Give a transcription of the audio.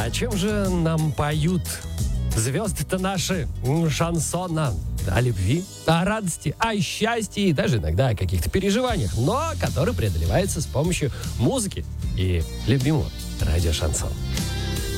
О чем же нам поют звезды-то наши шансона? О любви, о радости, о счастье и даже иногда о каких-то переживаниях, но которые преодолеваются с помощью музыки и любимого радио «Шансон».